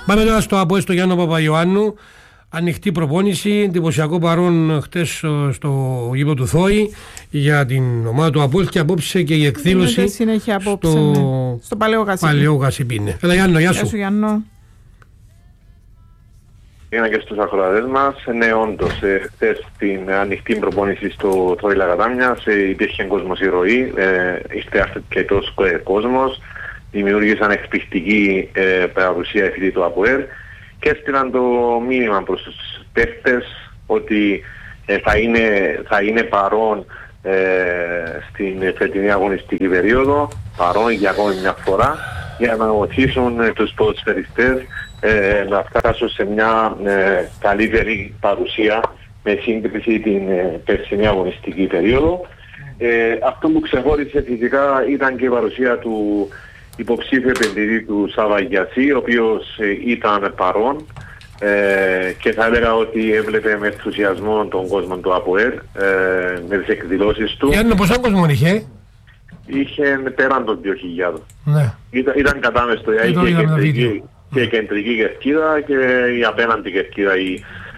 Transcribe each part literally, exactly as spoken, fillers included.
Πάμε τώρα στο ΑΠΟΕΛ στο Γιάννο Παπαϊωάννου. Ανοιχτή προπόνηση, εντυπωσιακό παρόν χτες στο γήπεδο του Θόη για την ομάδα του ΑΠΟΕΛ και απόψε και η εκδήλωση απόψε, στο... Ναι. στο Παλαιό Γασιπίνε. Έλα Γιάννο, γεια σου. Γεια σου Γιάννο. Είναι και στους ακροατές μας. Ναι, όντως, ε, χθες στην ανοιχτή προπόνηση στο Θόη Λαγατάμιας ε, υπήρχε κόσμος η ροή, ε, ήρθε αρκετός ε, κόσμος, δημιούργησαν εκπληκτική ε, παρουσία εφητή του ΑΠΟΕΛ και έστειλαν το μήνυμα προς τους παίκτες ότι ε, θα, είναι, θα είναι παρόν ε, στην φετινή αγωνιστική περίοδο, παρόν για ακόμη μια φορά, για να βοηθήσουν ε, τους ποδοσφαιριστές ε, να φτάσουν σε μια ε, καλύτερη παρουσία με σύγκριση την ε, περσινή αγωνιστική περίοδο. Ε, αυτό που ξεχώρισε φυσικά ήταν και η παρουσία του υποψήφιο επενδυτή του Σάβα Γιασί, ο οποίος ε, ήταν παρόν ε, και θα έλεγα ότι έβλεπε με ενθουσιασμό τον κόσμο του ΑΠΟΕΛ ε, με τις εκδηλώσεις του. Γιάννη, πόσο κόσμο είχε? Είχε πέραν των δύο χιλιάδων. Ναι. Ήταν, ήταν κατάμεστο και, κεντρική, και κεντρική κερκίδα και η απέναντι κερκίδα, η,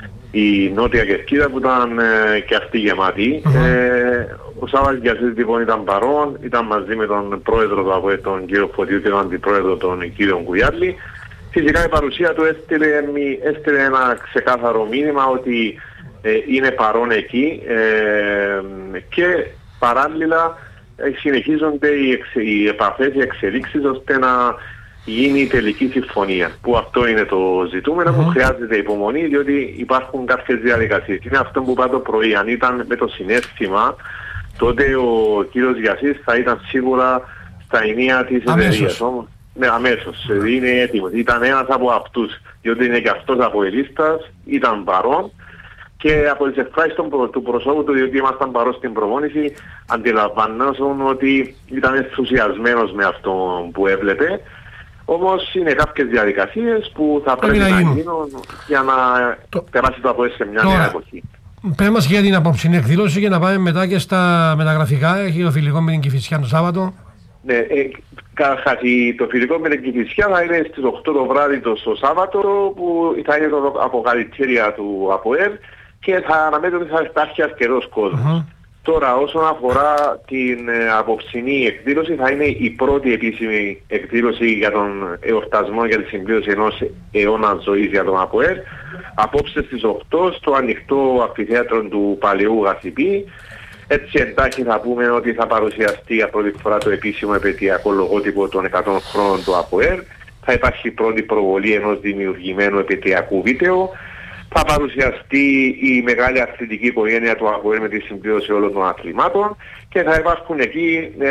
η νότια κερκίδα που ήταν ε, και αυτή γεμάτη. Mm-hmm. Ε, ο Σάββας Γιασής λοιπόν ήταν παρόν, ήταν μαζί με τον πρόεδρο του ΑΠΟΕΛ, τον κύριο Φωτιού, και τον αντιπρόεδρο, τον κύριο Κουγιάλη. Φυσικά η παρουσία του έστειλε, έστειλε ένα ξεκάθαρο μήνυμα ότι ε, είναι παρόν εκεί ε, και παράλληλα ε, συνεχίζονται οι, εξ, οι επαφές, οι εξελίξεις ώστε να γίνει η τελική συμφωνία. Που αυτό είναι το ζητούμενο, mm-hmm. που χρειάζεται υπομονή, διότι υπάρχουν κάποιες διαδικασίες. Είναι αυτό που είπα το πρωί. Αν ήταν με το συνέστημα, τότε ο κύριος Γιασής θα ήταν σίγουρα στα ενία της εταιρείας. Ναι, αμέσως. Είναι έτοιμος. Ήταν ένας από αυτούς, διότι είναι και αυτός από ελίστας, ήταν παρόν και από τις εκφράσεις του προσώπου του, διότι ήμασταν παρόν στην προπόνηση, αντιλαμβανόσουν ότι ήταν ενθουσιασμένος με αυτό που έβλεπε. Όμως είναι κάποιες διαδικασίες που θα πρέπει να γίνουν για να το... περάσει το ΑΠΟΕΛ σε μια Τώρα, νέα εποχή. Πες μας για την απόψινή εκδήλωση και να πάμε μετά και στα μεταγραφικά. Έχει το φιλικό με την Κηφισιά το Σάββατο. Ναι, ε, καταρχάς το φιλικό με την Κηφισιά θα είναι στις οκτώ το βράδυ το στο Σάββατο, που θα είναι το αποκαλυπτήρια του ΑΠΟΕΛ και θα αναμένεται ότι θα υπάρχει αρκετός κόσμος. Mm-hmm. Τώρα, όσον αφορά την ε, απόψινή εκδήλωση, θα είναι η πρώτη επίσημη εκδήλωση για τον εορτασμό για τη συμπλήρωση ενός αιώνα ζωής για τον ΑΠΟΕΛ. Απόψε στις οκτώ στο ανοιχτό αμφιθέατρο του Παλαιού Γασιπί. Έτσι εντάχει θα πούμε ότι θα παρουσιαστεί για πρώτη φορά το επίσημο επαιτειακό λογότυπο των εκατό χρόνων του ΑΠΟΕΛ. Θα υπάρχει πρώτη προβολή ενός δημιουργημένου επαιτειακού βίντεο. Θα παρουσιαστεί η μεγάλη αθλητική οικογένεια του ΑΠΟΕΛ με τη συμπλήρωση όλων των αθλημάτων και θα υπάρχουν εκεί ε,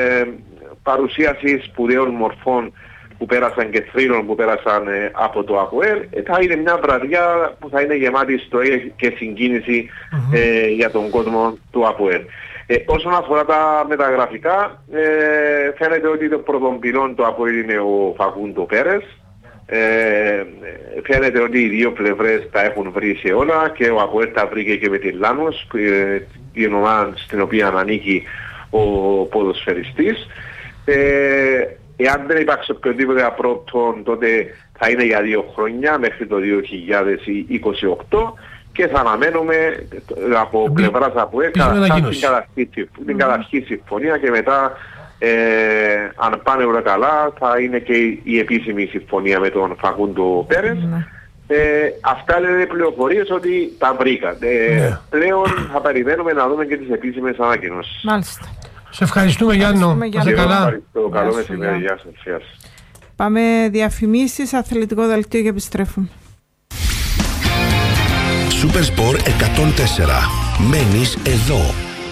παρουσίαση σπουδαίων μορφών που πέρασαν και θρύλων που πέρασαν ε, από το ΑΠΟΕΛ. Ε, θα είναι μια βραδιά που θα είναι γεμάτη ιστορία και συγκίνηση mm-hmm. ε, για τον κόσμο του ΑΠΟΕΛ. Ε, όσον αφορά τα μεταγραφικά, ε, φαίνεται ότι το πρωτομπυλόν του ΑΠΟΕΛ είναι ο Φακούντο Πέρες. Ε, φαίνεται ότι οι δύο πλευρές τα έχουν βρει σε όλα και ο ΑΠΟΕΛ τα βρήκε και με την Λάνος, ε, η ομάδα στην οποία ανήκει ο ποδοσφαιριστής. Ε, εάν δεν υπάρξει οποιοδήποτε απρόπτων, τότε θα είναι για δύο χρόνια μέχρι το δύο χιλιάδες είκοσι οκτώ και θα αναμένουμε από πλευράς ΑΠΟΕΛ την καταρχή συμφωνία και μετά Ε, αν πάνε όλα καλά θα είναι και η επίσημη συμφωνία με τον Φακούντο Πέρες. Mm. Ε, αυτά λένε πληροφορίες ότι τα βρήκα. Ε, mm. Πλέον θα περιμένουμε να δούμε και τις επίσημες ανακοινώσεις. Μάλιστα. Σε ευχαριστούμε Γιάννο. Είστε καλά. Ευχαριστώ. Καλό μεσημέρι. Γεια σας. Πάμε διαφημίσεις, αθλητικό δελτίο και επιστρέφουμε. Supersport εκατόν τέσσερα. Μένεις εδώ.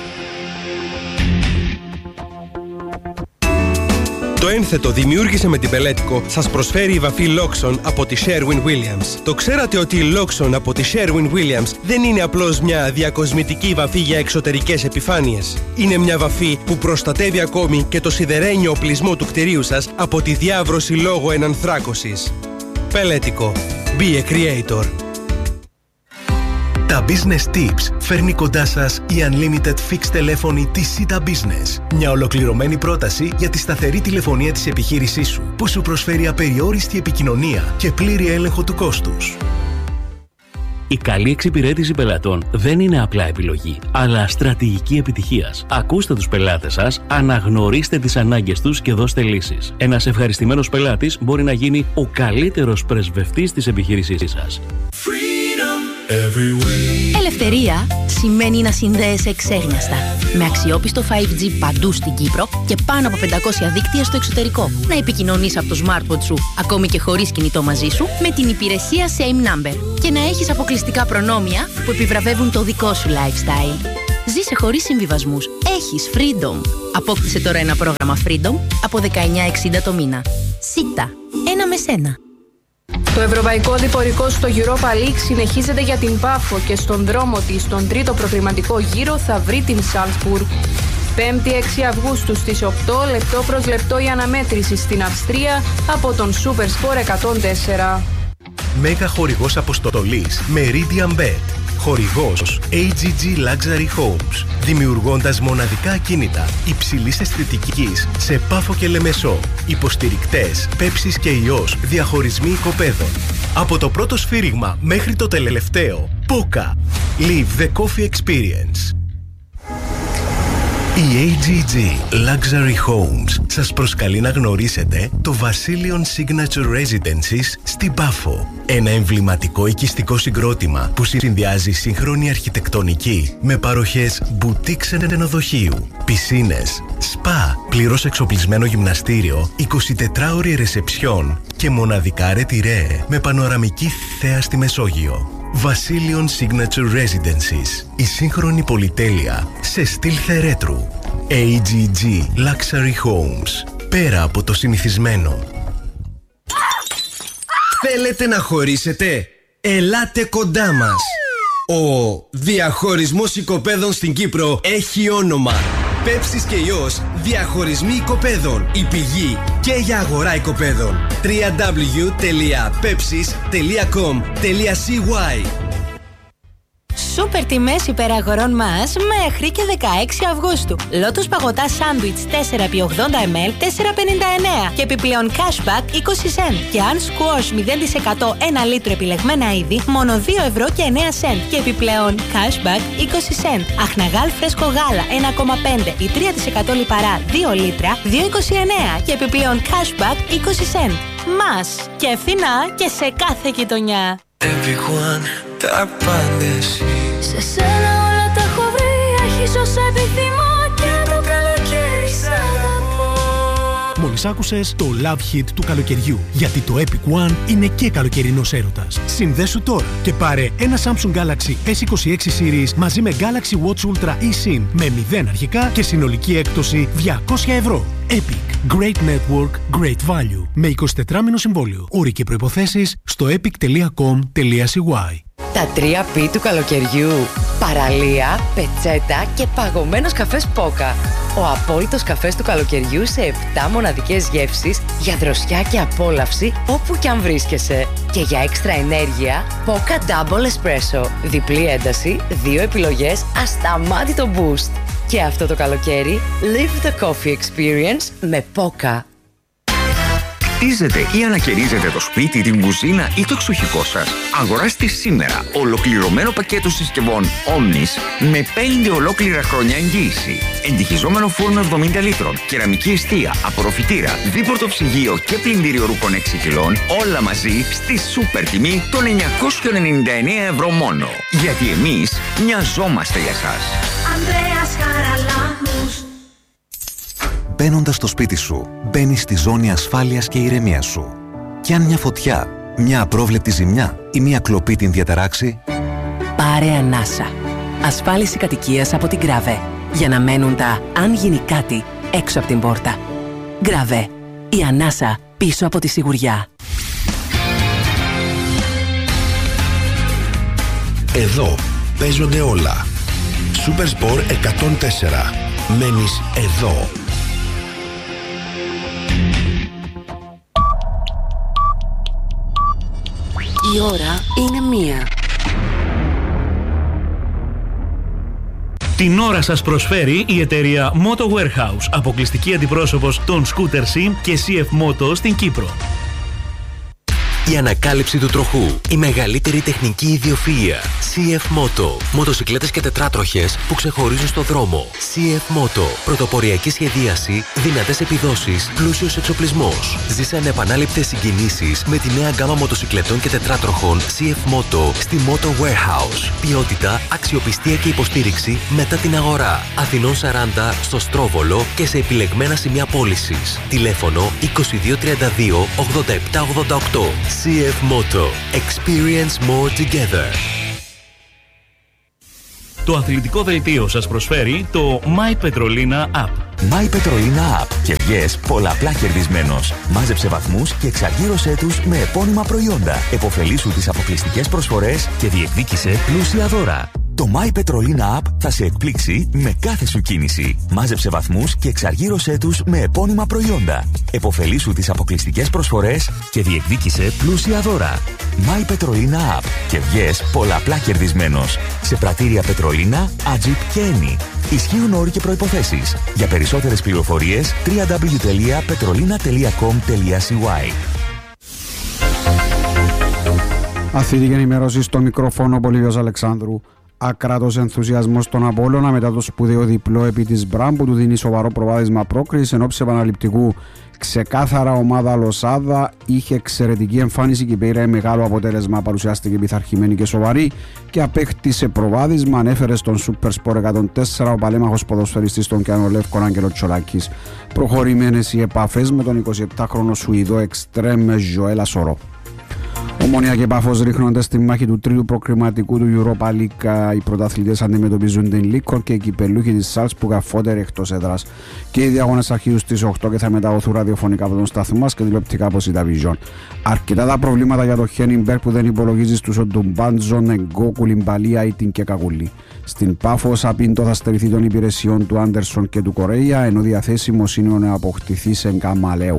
Το ένθετο δημιούργησε με την Πελέτικο σας προσφέρει η βαφή Loxon από τη Sherwin-Williams. Το ξέρατε ότι η Loxon από τη Sherwin-Williams δεν είναι απλώς μια διακοσμητική βαφή για εξωτερικές επιφάνειες. Είναι μια βαφή που προστατεύει ακόμη και το σιδερένιο οπλισμό του κτηρίου σας από τη διάβρωση λόγω ενανθράκωσης. Πελέτικο. Be a creator. Τα Business Tips φέρνει κοντά σας η Unlimited Fixed τηλέφωνη της Sita Business. Μια ολοκληρωμένη πρόταση για τη σταθερή τηλεφωνία της επιχείρησής σου, που σου προσφέρει απεριόριστη επικοινωνία και πλήρη έλεγχο του κόστους. Η καλή εξυπηρέτηση πελατών δεν είναι απλά επιλογή, αλλά στρατηγική επιτυχίας. Ακούστε τους πελάτες σας, αναγνωρίστε τις ανάγκες τους και δώστε λύσεις. Ένας ευχαριστημένος πελάτης μπορεί να γίνει ο καλύτερος πρεσβευτής της επιχείρησής σας. Ελευθερία σημαίνει να συνδέεσαι εξέγνιαστα. Με αξιόπιστο φάιβ τζι παντού στην Κύπρο και πάνω από πεντακόσια δίκτυα στο εξωτερικό. Να επικοινωνείς από το smartphone σου, ακόμη και χωρίς κινητό μαζί σου, με την υπηρεσία Same Number. Και να έχεις αποκλειστικά προνόμια που επιβραβεύουν το δικό σου lifestyle. Ζήσε χωρίς συμβιβασμούς. Έχεις Freedom. Απόκτησε τώρα ένα πρόγραμμα Freedom από δεκαεννιά εξήντα το μήνα. Σίτα. Ένα με σένα. Το ευρωπαϊκό διπορικό στο Europa League συνεχίζεται για την Πάφο και στον δρόμο της στον τρίτο προκριματικό γύρο θα βρει την Σάλτσμπουργκ. Πέμπτη έξι Αυγούστου στις οκτώ, λεπτό προς λεπτό η αναμέτρηση στην Αυστρία από τον Super Sport εκατόν τέσσερα. Μέγα χορηγός αποστολής Meridian Bet. Χορηγός έι τζι τζι Luxury Homes. Δημιουργώντας μοναδικά ακίνητα υψηλής αισθητικής σε Πάφο και Λεμεσό. Υποστηρικτές Πέψης και Ιός. Διαχωρισμοί οικοπαίδων. Από το πρώτο σφύριγμα μέχρι το τελευταίο. Πόκα. Live the coffee experience. Η έι τζι τζι Luxury Homes σας προσκαλεί να γνωρίσετε το Vasilion Signature Residences στην Πάφο. Ένα εμβληματικό οικιστικό συγκρότημα που συνδυάζει σύγχρονη αρχιτεκτονική με παροχές μπουτίκ ξενοδοχείου, πισίνες, σπα, πλήρως εξοπλισμένο γυμναστήριο, εικοσιτετράωρη ρεσεψιόν και μοναδικά ρετυρέ με πανοραμική θέα στη Μεσόγειο. Vasilion Signature Residences. Η σύγχρονη πολυτέλεια σε στυλ θερέτρου. έι τζι τζι Luxury Homes. Πέρα από το συνηθισμένο. Θέλετε να χωρίσετε? Ελάτε κοντά μας. Ο διαχωρισμός οικοπαίδων στην Κύπρο έχει όνομα. Πέψης και Ιός, διαχωρισμοί οικοπαίδων. Η πηγή και για αγορά οικοπαίδων. double-u double-u double-u τελεία pepsis τελεία com τελεία c y. Σούπερ τιμές υπεραγορών μας μέχρι και δεκαέξι Αυγούστου. Λότος παγωτά σάντουιτς τέσσερα επί ογδόντα μιλιλίτρα τέσσερα πενήντα εννέα και επιπλέον cashback είκοσι σεντ. Και αν σκουός μηδέν τοις εκατό ένα λίτρο επιλεγμένα είδη, μόνο δύο ευρώ και εννέα σεντ. Και επιπλέον cashback είκοσι σεντ. Αχναγάλ φρέσκο γάλα ένα κόμμα πέντε ή τρία τοις εκατό λιπαρά δύο λίτρα δύο είκοσι εννέα. Και επιπλέον cashback είκοσι σεντ. Μας και φθηνά και σε κάθε γειτονιά. Everyone, τα πάντα εσύ. Σε σένα όλα τα έχω βρει. Έχεις όσα επιθυμώ και το καλοκαίρι σ' αγαπώ. Μόλις άκουσες το Love Hit του καλοκαιριού. Γιατί το Epic One είναι και καλοκαιρινός έρωτας. Συνδέσου τώρα και πάρε ένα Samsung Galaxy ες είκοσι έξι Series μαζί με Galaxy Watch Ultra eSIM με μηδέν αρχικά και συνολική έκπτωση διακόσια ευρώ. Epic. Great Network, Great Value. Με εικοσιτετράμηνο συμβόλαιο. Όροι και προϋποθέσεις στο epic τελεία com τελεία c y. Τα τρία πι του καλοκαιριού. Παραλία, πετσέτα και παγωμένος καφές Πόκα. Ο απόλυτος καφές του καλοκαιριού σε επτά μοναδικές γεύσεις για δροσιά και απόλαυση όπου κι αν βρίσκεσαι. Και για έξτρα ενέργεια, Πόκα Double Espresso. Διπλή ένταση, δύο επιλογές, ασταμάτητο boost. Και αυτό το καλοκαίρι, live the coffee experience με Πόκα. Χτίζετε ή ανακαινίζετε το σπίτι, την κουζίνα ή το εξοχικό σας? Αγοράστε σήμερα ολοκληρωμένο πακέτο συσκευών Omnis με πέντε ολόκληρα χρόνια εγγύηση. Εντυχιζόμενο φούρνο εβδομήντα λίτρων, κεραμική εστία, απορροφητήρα, δίπορτο ψυγείο και πλυντήριο ρούχων έξι κιλών, όλα μαζί στη σούπερ τιμή των εννιακόσια ενενήντα εννέα ευρώ μόνο. Γιατί εμείς μοιαζόμαστε για σας. Ανδρέας Χαραλάμπους. Μπαίνοντας στο σπίτι σου, μπαίνεις στη ζώνη ασφάλειας και ηρεμίας σου. Κι αν μια φωτιά, μια απρόβλεπτη ζημιά ή μια κλοπή την διαταράξει, πάρε ανάσα. Ασφάλιση κατοικίας από την Γκραβέ. Για να μένουν τα «αν γίνει κάτι» έξω από την πόρτα. Γκραβέ. Η ανάσα πίσω από τη σιγουριά. Εδώ παίζονται όλα. Super Sport εκατόν τέσσερα. Μένεις εδώ. Η ώρα είναι μία. Την ώρα σας προσφέρει η εταιρεία Moto Warehouse, αποκλειστική αντιπρόσωπος των Scooter Sim και σι εφ Moto στην Κύπρο. Η ανακάλυψη του τροχού. Η μεγαλύτερη τεχνική ιδιοφυΐα. σι εφ Moto. Μοτοσυκλέτες και τετράτροχες που ξεχωρίζουν στο δρόμο. σι εφ Moto. Πρωτοποριακή σχεδίαση, δυνατές επιδόσεις, πλούσιος εξοπλισμός. Ζήσε ανεπανάληπτες συγκινήσεις με τη νέα γκάμα μοτοσυκλετών και τετράτροχων σι εφ Moto στη Moto Warehouse. Ποιότητα, αξιοπιστία και υποστήριξη μετά την αγορά. Αθηνών σαράντα στο Στρόβολο και σε επιλεγμένα σημεία πώλησης. Τηλέφωνο είκοσι δύο τριάντα δύο ογδόντα επτά ογδόντα οκτώ. σι εφ Moto. Experience more together. Το αθλητικό δελτίο σας προσφέρει το My Petrolina App. My Petrolina App και βγες πολλαπλά κερδισμένος. Μάζεψε βαθμούς και εξαργύρωσέ τους με επώνυμα προϊόντα. Εποφελήσου τις αποκλειστικές προσφορές και διεκδίκησε πλούσια δώρα. Το My Petrolina App θα σε εκπλήξει με κάθε σου κίνηση. Μάζεψε βαθμούς και εξαργύρωσέ τους με επώνυμα προϊόντα. Εποφελήσου τις αποκλειστικές προσφορές και διεκδίκησε πλούσια δώρα. My Petrolina App και βγες πολλαπλά κερδισμένος. Σε πρατήρια Πετρολίνα, Ατζιπ και Eni. Ισχύουν όροι και προϋποθέσεις. Για περισσότερες πληροφορίες double-u double-u double-u τελεία petrolina τελεία com τελεία c y. Αθλητική ενημέρωση στο μικρόφωνο Πολύβιος Αλεξάνδρου. Ακράτος ενθουσιασμός στον Απόλλωνα μετά το σπουδαίο διπλό επί της Μπραμ που του δίνει σοβαρό προβάδισμα πρόκρισης εν ώψη επαναληπτικού. Ξεκάθαρα ομάδα Λοσάδα, είχε εξαιρετική εμφάνιση και πήρε μεγάλο αποτέλεσμα. Παρουσιάστηκε πειθαρχημένη και σοβαρή και απέκτησε προβάδισμα. Ανέφερε στον Super Sport εκατόν τέσσερα ο παλέμαχος ποδοσφαιριστής των Κιανολεύκων Άγγελο Τσολάκης. Προχωρημένες οι επαφές με τον εικοσιεπτάχρονο Σουηδό εξτρέμ Ζωέλα Σορό. Ομόνια και Πάφος ρίχνονται στη μάχη του τρίτου προκριματικού του Europa League. Οι πρωταθλητές αντιμετωπίζουν την Λίκορ και οι κυπελούχοι της Σάλτσμπουργκ αφότεροι εκτός έδρας. Και οι διαγώνες αρχίζουν στις οκτώ και θα μεταδοθούν ραδιοφωνικά από τον σταθμό μας και τηλεοπτικά από Σίτα Vision. Αρκετά τα προβλήματα για το Χένιμπεργκ που δεν υπολογίζει στους Οντουμπάντζον, Εγκό, Κουλιμπαλία, Αίτιν και Κακουλή. Στην Πάφο, ο Σαπίντο θα στερηθεί των υπηρεσιών του Άντερσον και του Κορέια, ενώ διαθέσιμος είναι ο νεοαποκτηθής Εγκαμαλέου.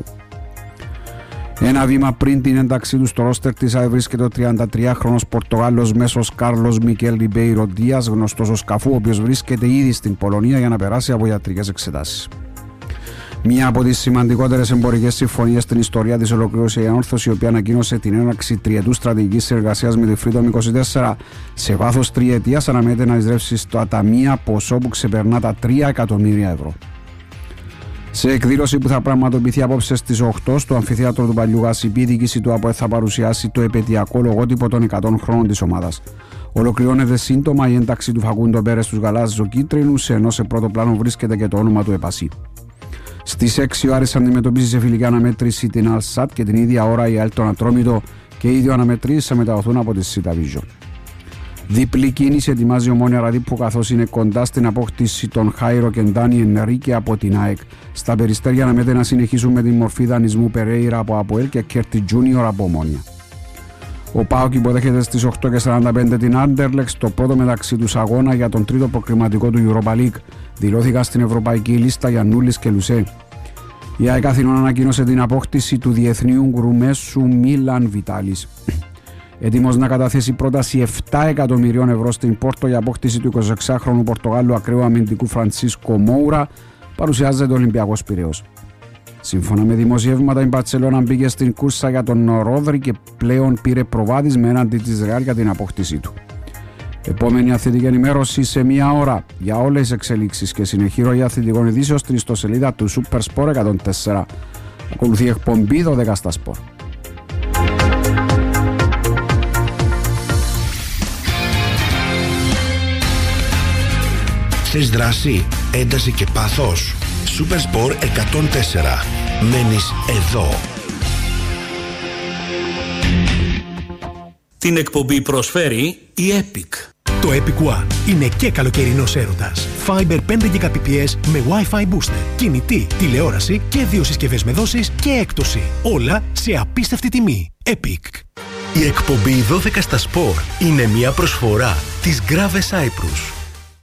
Ένα βήμα πριν την ένταξή του στο ρόστερ της ΑΕ βρίσκεται ο τριαντατριάχρονος Πορτογάλος μέσος Κάρλος Μικέλ Ριμπέιρο Ντίας, γνωστός ως Καφού, ο οποίος βρίσκεται ήδη στην Πολωνία για να περάσει από ιατρικές εξετάσεις. Μία από τις σημαντικότερες εμπορικές συμφωνίες στην ιστορία της ολοκλήρωσε η Ανόρθωση, η οποία ανακοίνωσε την έναρξη τριετούς στρατηγικής συνεργασίας με τη Freedom είκοσι τέσσερα. Σε βάθος τριετίας αναμένεται να εισρεύσει στα ταμεία ποσό που ξεπερνά τα τρία εκατομμύρια ευρώ. Σε εκδήλωση που θα πραγματοποιηθεί απόψε στις οκτώ στο αμφιθέατρο του Παλιού Γασιπί, η διοίκηση του ΑΠΟΕΛ θα παρουσιάσει το επαιτειακό λογότυπο των εκατό χρόνων της ομάδας. Ολοκληρώνεται σύντομα η ένταξη του Φακούντο Πέρες στους γαλάζιο-κίτρινους, ενώ σε πρώτο πλάνο βρίσκεται και το όνομα του Επασί. Στις έξι ώρες αντιμετωπίζει σε φιλική αναμέτρηση την Αλσάτ και την ίδια ώρα η ΑΕΛ τον Ατρόμητο και οι δύο αναμετρήσεις θα μεταδοθούν από τη Σίτα Vision. Διπλή κίνηση ετοιμάζει η Ομόνια Ραδίππου καθώς είναι κοντά στην απόκτηση των Χάιρο και Ντάνι Ενρίκε από την ΑΕΚ. Στα Περιστέρια αναμένεται να συνεχίσουν με τη μορφή δανεισμού Περέιρα από ΑΠΟΕΛ και Κέρτι Τζούνιορ από Ομόνια. Ο ΠΑΟΚ υποδέχεται στις οκτώ και σαράντα πέντε την Άντερλεξ, το πρώτο μεταξύ τους αγώνα για τον τρίτο προκριματικό του Europa League. Δηλώθηκαν στην ευρωπαϊκή λίστα Γιαννούλης και Λουσέ. Η ΑΕΚ Αθηνών ανακοίνωσε την απόκτηση του διεθνή Ουγγρού μέσου Μίλαν Βιτάλης. Έτοιμος να καταθέσει πρόταση επτά εκατομμυρίων ευρώ στην Πόρτο για απόκτηση του εικοσιεξάχρονου Πορτογάλου ακραίου αμυντικού Φρανσίσκο Μόουρα, παρουσιάζεται ο Ολυμπιακός Πειραιώς. Σύμφωνα με δημοσιεύματα, η Μπαρτσελόνα μπήκε στην κούρσα για τον Ρόδρυ και πλέον πήρε προβάδισμα έναντι της Ρεάλ για την απόκτησή του. Επόμενη αθλητική ενημέρωση σε μία ώρα για όλες τις εξελίξεις και συνεχή ροή αθλητικών ειδήσεων στην ιστοσελίδα του Super Sport εκατόν τέσσερα. Ακολουθεί εκπομπή δώδεκα στα Sport. Θες δράση, ένταση και πάθος. Super Sport εκατόν τέσσερα. Μένεις εδώ. Την εκπομπή προσφέρει η Epic. Το Epic One είναι και καλοκαιρινός έρωτας. Fiber πέντε Gbps με Wi-Fi booster, κινητή, τηλεόραση και δύο συσκευές με δόσεις και έκπτωση. Όλα σε απίστευτη τιμή. Epic. Η εκπομπή δώδεκα στα Sport είναι μια προσφορά της Grave Cyprus.